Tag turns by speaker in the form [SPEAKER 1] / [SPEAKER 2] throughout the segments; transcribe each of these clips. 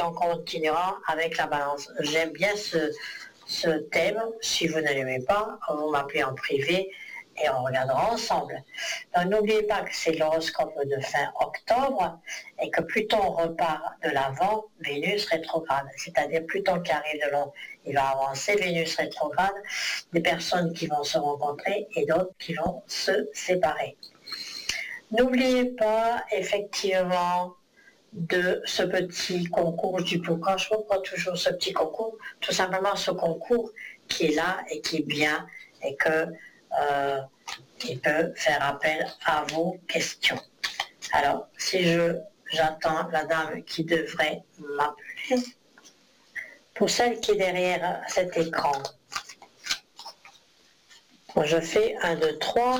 [SPEAKER 1] on continuera avec la balance. J'aime bien ce thème. Si vous ne l'aimez pas, vous m'appelez en privé et on regardera ensemble. Donc n'oubliez pas que c'est l'horoscope de fin octobre et que Pluton repart de l'avant, Vénus rétrograde. C'est-à-dire Pluton qui arrive de l'ombre, il va avancer, Vénus rétrograde, des personnes qui vont se rencontrer et d'autres qui vont se séparer. N'oubliez pas effectivement de ce petit concours du pourquoi. Je reprends toujours ce petit concours, tout simplement ce concours qui est là et qui est bien et que qui peut faire appel à vos questions. Alors, si j'attends la dame qui devrait m'appeler, pour celle qui est derrière cet écran, je fais 1, 2, 3.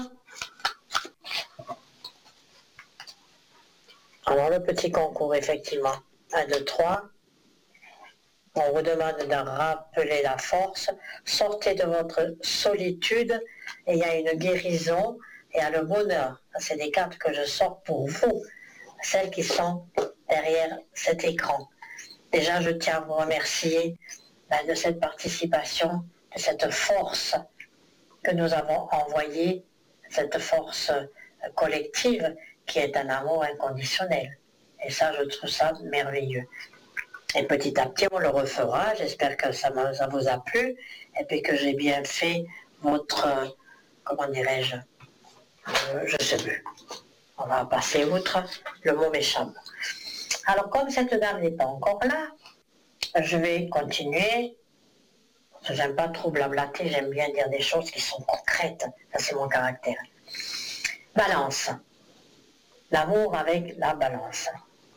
[SPEAKER 1] Alors, le petit concours, effectivement, 1, 2, 3. On vous demande de rappeler la force, sortez de votre solitude, et il y a une guérison, et il y a le bonheur. C'est des cartes que je sors pour vous, celles qui sont derrière cet écran. Déjà, je tiens à vous remercier de cette participation, de cette force que nous avons envoyée, cette force collective qui est un amour inconditionnel. Et ça, je trouve ça merveilleux. Et petit à petit, on le refera. J'espère que ça vous a plu et puis que j'ai bien fait votre, comment dirais-je, je sais plus. On va passer outre, le mot m'échappe. Alors, comme cette dame n'est pas encore là, je vais continuer. J'aime pas trop blablater, j'aime bien dire des choses qui sont concrètes. Ça, c'est mon caractère. Balance. L'amour avec la balance.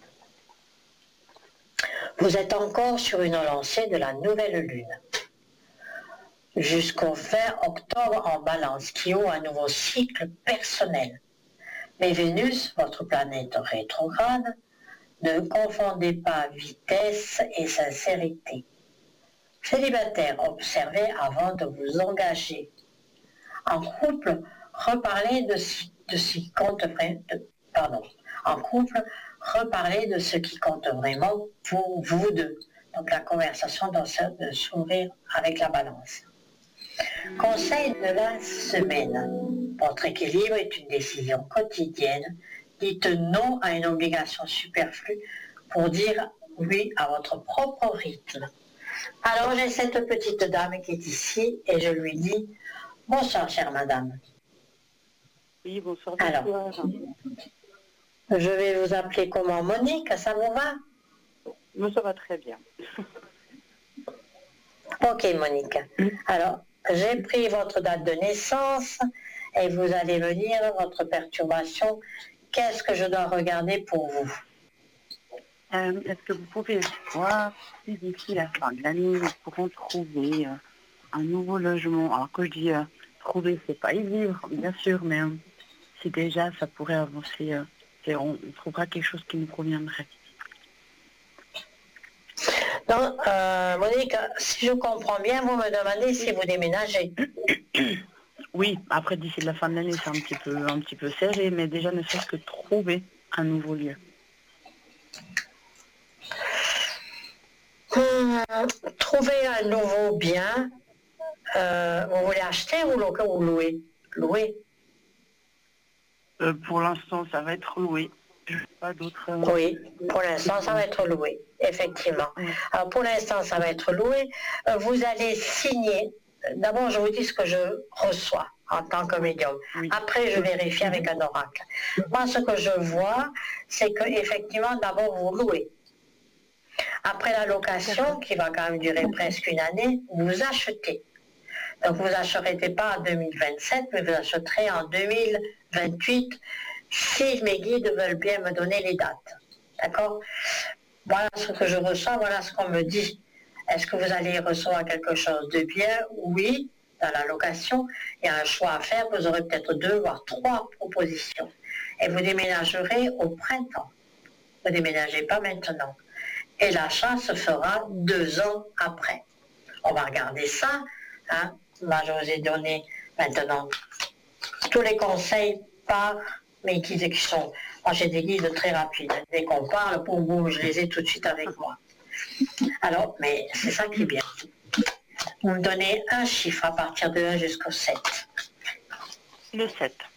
[SPEAKER 1] Vous êtes encore sur une lancée de la nouvelle lune. Jusqu'au 20 octobre en balance, qui ouvre un nouveau cycle personnel. Mais Vénus, votre planète rétrograde, ne confondez pas vitesse et sincérité. Célibataire, observez avant de vous engager. En couple, reparlez de ce qui compte vraiment. En couple, reparlez de ce qui compte vraiment pour vous deux. Donc la conversation doit s'ouvrir avec la balance. Conseil de la semaine. Votre équilibre est une décision quotidienne. Dites non à une obligation superflue pour dire oui à votre propre rythme. Alors j'ai cette petite dame qui est ici et je lui dis « Bonsoir chère madame ».
[SPEAKER 2] Oui, bonsoir.
[SPEAKER 1] Alors, je vais vous appeler comment, Monique, ça vous va?
[SPEAKER 2] Moi, ça va très bien.
[SPEAKER 1] Ok Monique. Alors, j'ai pris votre date de naissance et vous allez me dire votre perturbation. Qu'est-ce que je dois regarder pour vous?
[SPEAKER 2] Est-ce que vous pouvez voir si d'ici la fin de l'année, nous pourrons trouver un nouveau logement? Alors que je dis trouver, c'est pas y vivre, bien sûr, mais si déjà ça pourrait avancer, on trouvera quelque chose qui nous conviendrait.
[SPEAKER 1] Donc, Monique, si je comprends bien, vous me demandez si vous déménagez.
[SPEAKER 2] Oui, après d'ici la fin de l'année, c'est un petit peu serré, mais déjà ne serait-ce que trouver un nouveau lieu.
[SPEAKER 1] Trouver un nouveau bien, vous voulez acheter ou louer? Louer.
[SPEAKER 2] Pour l'instant, ça va être loué. Pas d'autres.
[SPEAKER 1] Oui, pour l'instant, ça va être loué, effectivement. Alors, pour l'instant, ça va être loué. Vous allez signer. D'abord, je vous dis ce que je reçois en tant que médium. Oui. Après, je vérifie avec un oracle. Moi, ce que je vois, c'est que effectivement, d'abord, vous louez. Après la location, qui va quand même durer presque une année, vous achetez. Donc, vous n'achèterez pas en 2027, mais vous achèterez en 2028, si mes guides veulent bien me donner les dates. D'accord? Voilà ce que je reçois, voilà ce qu'on me dit. Est-ce que vous allez recevoir quelque chose de bien? Oui, dans la location. Il y a un choix à faire, vous aurez peut-être 2 voire 3 propositions. Et vous déménagerez au printemps. Vous ne déménagez pas maintenant. Et l'achat se fera 2 ans après. On va regarder ça. Hein. Là, je vous ai donné maintenant tous les conseils par mes guides qui sont... Moi, j'ai des guides très rapides. Dès qu'on parle, boum, boum, je les ai tout de suite avec moi. Alors, mais c'est ça qui est bien. Vous me donnez un chiffre à partir de 1 jusqu'au 7.
[SPEAKER 2] Le 7.